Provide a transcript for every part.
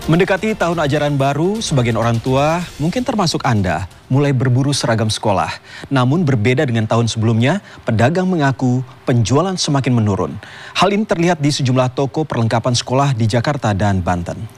Mendekati tahun ajaran baru, sebagian orang tua, mungkin termasuk Anda, mulai berburu seragam sekolah. Namun berbeda dengan tahun sebelumnya, pedagang mengaku penjualan semakin menurun. Hal ini terlihat di sejumlah toko perlengkapan sekolah di Jakarta dan Banten.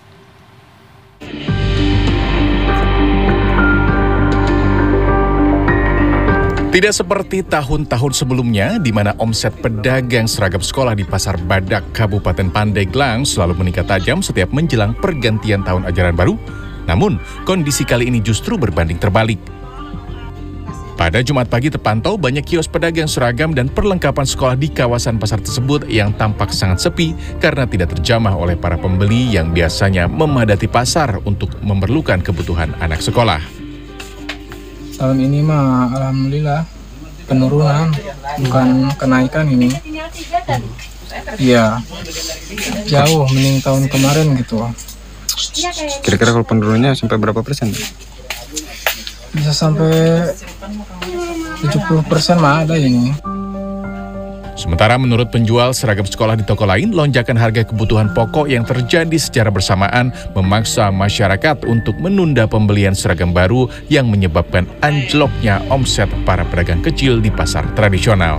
Tidak seperti tahun-tahun sebelumnya, di mana omset pedagang seragam sekolah di Pasar Badak, Kabupaten Pandeglang selalu meningkat tajam setiap menjelang pergantian tahun ajaran baru. Namun, kondisi kali ini justru berbanding terbalik. Pada Jumat pagi terpantau banyak kios pedagang seragam dan perlengkapan sekolah di kawasan pasar tersebut yang tampak sangat sepi karena tidak terjamah oleh para pembeli yang biasanya memadati pasar untuk memerlukan kebutuhan anak sekolah. Tahun ini mah alhamdulillah penurunan, bukan kenaikan ini. Iya, jauh mending tahun kemarin gitu. Kira-kira kalau penurunannya sampai berapa persen? Bisa sampai 70% mah ada ini. Sementara menurut penjual seragam sekolah di toko lain, lonjakan harga kebutuhan pokok yang terjadi secara bersamaan memaksa masyarakat untuk menunda pembelian seragam baru yang menyebabkan anjloknya omset para pedagang kecil di pasar tradisional.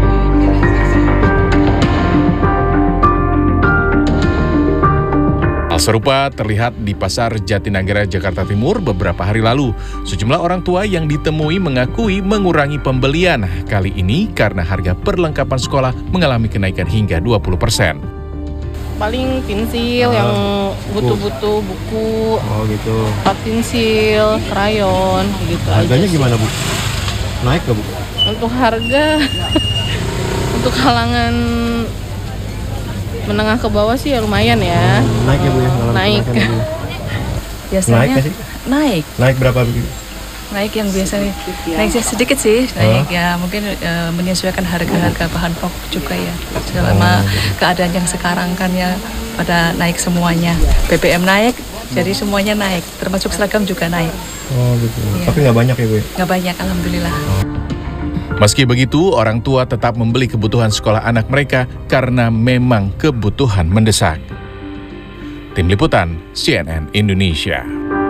Hal serupa terlihat di Pasar Jatinegara, Jakarta Timur beberapa hari lalu. Sejumlah orang tua yang ditemui mengakui mengurangi pembelian kali ini karena harga perlengkapan sekolah mengalami kenaikan hingga 20%. Paling pensil yang butuh-butuh, buku, gitu. pensil, krayon, gitu. Harganya aja gimana, Bu? Naik nggak, Bu? Untuk harga, untuk kalangan menengah ke bawah sih ya lumayan ya. Naik ya, Bu ya? Naik. Biasanya Naik nggak sih? naik Naik berapa, Bu? naik yang biasanya naik sedikit sih, naik ya mungkin menyesuaikan harga-harga bahan pokok juga ya, selama keadaan yang sekarang kan ya pada naik semuanya, BBM naik jadi semuanya naik, termasuk seragam juga naik. Oh gitu. Iya. Tapi nggak banyak ya, Bu? Nggak banyak, alhamdulillah. Meski begitu, orang tua tetap membeli kebutuhan sekolah anak mereka karena memang kebutuhan mendesak. Tim Liputan CNN Indonesia.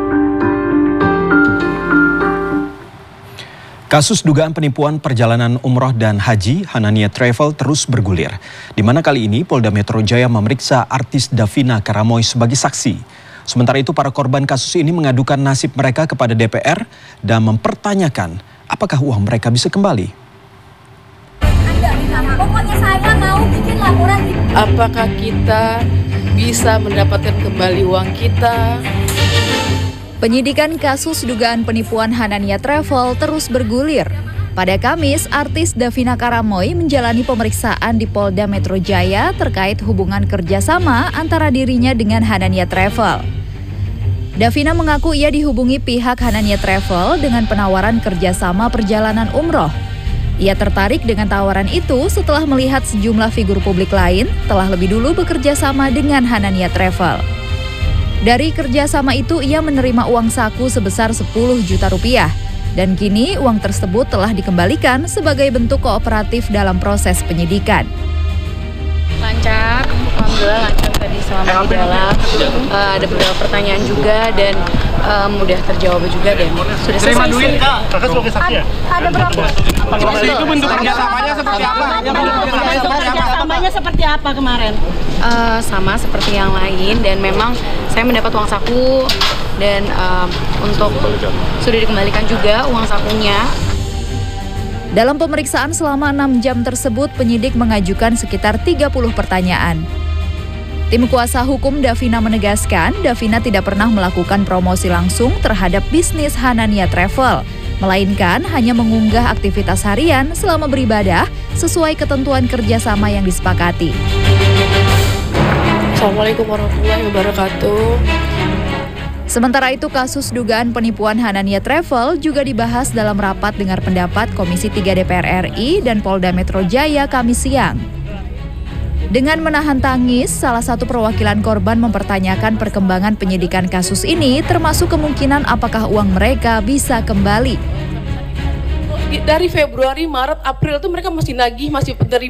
Kasus dugaan penipuan perjalanan umroh dan haji Hanania Travel terus bergulir, di mana kali ini Polda Metro Jaya memeriksa artis Davina Karamoy sebagai saksi. Sementara itu, para korban kasus ini mengadukan nasib mereka kepada DPR dan mempertanyakan apakah uang mereka bisa kembali. Pokoknya saya mau bikin laporan. Apakah kita bisa mendapatkan kembali uang kita? Penyidikan kasus dugaan penipuan Hanania Travel terus bergulir. Pada Kamis, artis Davina Karamoy menjalani pemeriksaan di Polda Metro Jaya terkait hubungan kerjasama antara dirinya dengan Hanania Travel. Davina mengaku ia dihubungi pihak Hanania Travel dengan penawaran kerjasama perjalanan umroh. Ia tertarik dengan tawaran itu setelah melihat sejumlah figur publik lain telah lebih dulu bekerja sama dengan Hanania Travel. Dari kerjasama itu, ia menerima uang saku sebesar 10 juta rupiah. Dan kini uang tersebut telah dikembalikan sebagai bentuk kooperatif dalam proses penyidikan. Lancar, alhamdulillah lancar tadi selama di dalam. Ada beberapa pertanyaan juga dan mudah terjawab juga dan sudah selesai. Kakak sebagai saksi ya? Ada berapa? Itu bentuk kerjasamanya seperti apa? Kerjasamanya seperti apa kemarin? Sama seperti yang lain dan memang saya mendapat uang saku dan untuk sudah dikembalikan juga uang sakunya. Dalam pemeriksaan selama 6 jam tersebut, penyidik mengajukan sekitar 30 pertanyaan. Tim kuasa hukum Davina menegaskan, Davina tidak pernah melakukan promosi langsung terhadap bisnis Hanania Travel, melainkan hanya mengunggah aktivitas harian selama beribadah sesuai ketentuan kerjasama yang disepakati. Assalamualaikum warahmatullahi wabarakatuh. Sementara itu, kasus dugaan penipuan Hanania Travel juga dibahas dalam rapat dengar pendapat Komisi 3 DPR RI dan Polda Metro Jaya Kamis siang. Dengan menahan tangis, salah satu perwakilan korban mempertanyakan perkembangan penyidikan kasus ini, termasuk kemungkinan apakah uang mereka bisa kembali. Dari Februari, Maret, April itu mereka masih nagih, masih menerima